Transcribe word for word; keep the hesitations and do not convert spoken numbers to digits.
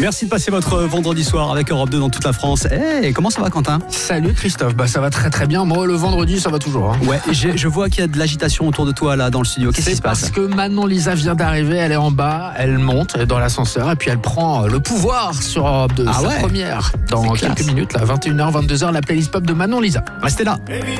Merci de passer votre vendredi soir avec Europe deux dans toute la France. Hey, comment ça va, Quentin ? Salut Christophe, bah ça va très très bien. Moi le vendredi ça va toujours. Hein. Ouais, je, je vois qu'il y a de l'agitation autour de toi là dans le studio. Qu'est-ce qui se passe ? C'est parce que Manon Lisa vient d'arriver, elle est en bas, elle monte dans l'ascenseur et puis elle prend le pouvoir sur Europe deux. Ah sa ouais. première dans C'est quelques classe. minutes, là, vingt et une heures, vingt-deux heures, la playlist pop de Manon Lisa. Restez là.